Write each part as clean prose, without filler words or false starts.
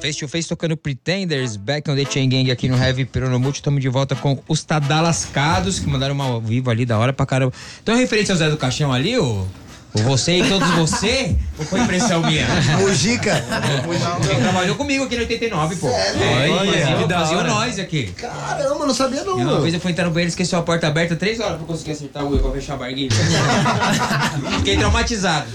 Face to Face tocando Pretenders, Back on the Chain Gang aqui no Heavy Peronomútil. Estamos de volta com os Tadalascados, que mandaram uma ao vivo ali da hora pra caramba. Então, referente ao Zé do Caixão ali, o você e todos você? Ou foi impressão minha? Mujica. Ele trabalhou comigo aqui no 89, pô. Fazia nós aqui. Caramba, não sabia não. Uma vez eu fui entrar no banheiro e esqueci a porta aberta 3 horas pra conseguir acertar o Will pra fechar a barguilha. Fiquei traumatizado.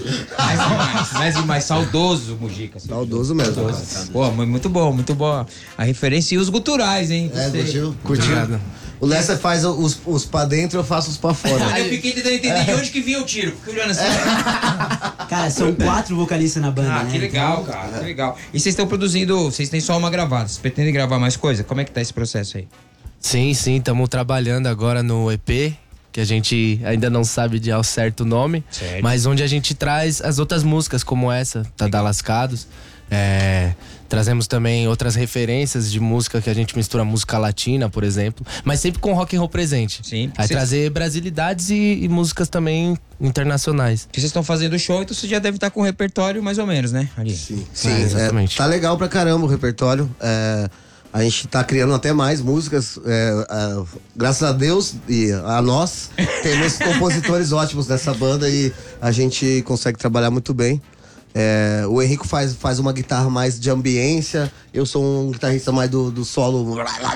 Mas saudoso, Mujica. Saudoso mesmo. Pô, muito bom, muito bom. A referência e os guturais, hein? Curtiu? O Lessa faz os pra dentro, eu faço os pra fora. Eu fiquei tentando entender de onde que vinha o tiro. Fiquei olhando assim. Cara, são 4 vocalistas na banda, né? Que legal, cara, que legal. E vocês estão produzindo, vocês têm só uma gravada, vocês pretendem gravar mais coisa? Como é que tá esse processo aí? Sim, estamos trabalhando agora no EP, que a gente ainda não sabe de ao certo nome, mas onde a gente traz as outras músicas como essa, Tadalascados. Trazemos também outras referências de música que a gente mistura música latina, por exemplo, mas sempre com rock and roll presente. Sim. Aí trazer brasilidades e músicas também internacionais. Porque vocês estão fazendo show, então você já deve estar com o repertório mais ou menos, né? Ali. Sim, exatamente. Tá legal pra caramba o repertório. A gente tá criando até mais músicas. Graças a Deus e a nós, temos compositores ótimos dessa banda e a gente consegue trabalhar muito bem. O Henrico faz uma guitarra mais de ambiência, eu sou um guitarrista mais do solo,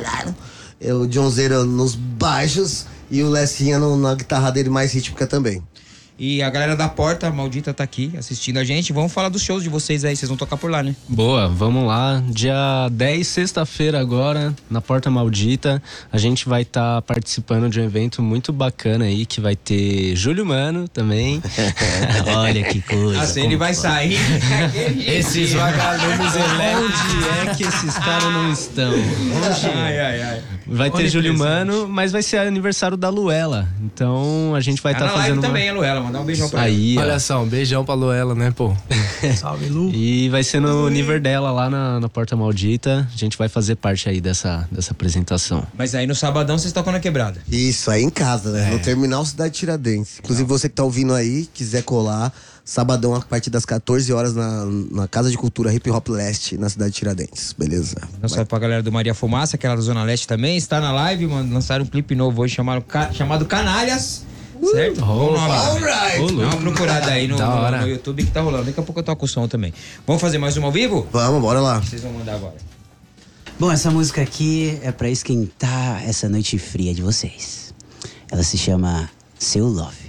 o Johnzeira nos baixos e o Lessinha na guitarra dele mais rítmica também. E a galera da Porta Maldita tá aqui assistindo a gente. Vamos falar dos shows de vocês aí, vocês vão tocar por lá, né? Boa, vamos lá. Dia 10, sexta-feira agora, na Porta Maldita, a gente vai estar participando de um evento muito bacana aí, que vai ter Júlio Mano também. Olha que coisa. Assim ele vai sair. Esses vagalumes, onde é que esses caras não estão? Ai. Vai ter Júlio Mano, mas vai ser aniversário da Luella. Então a gente vai estar fazendo também, a Luella. Mandar um beijão pra aí, ela. Olha só, um beijão pra Luella, né, pô? Salve, Lu. E vai ser no nível dela lá na Porta Maldita. A gente vai fazer parte aí dessa apresentação. Mas aí no sabadão vocês tocam na Quebrada. Isso, aí em casa, né? No Terminal Cidade Tiradentes. Inclusive você que tá ouvindo aí, quiser colar, sabadão a partir das 14 horas na Casa de Cultura Hip Hop Leste, na cidade de Tiradentes, beleza? Não só pra galera do Maria Fumaça, que é lá da Zona Leste também, está na live, mano, lançaram um clipe novo hoje chamado Canalhas. Certo? Alright! Dá uma procurada aí no YouTube que tá rolando. Daqui a pouco eu toco o som também. Vamos fazer mais uma ao vivo? Vamos, bora lá. O que vocês vão mandar agora? Bom, essa música aqui é pra esquentar essa noite fria de vocês. Ela se chama Seu Love.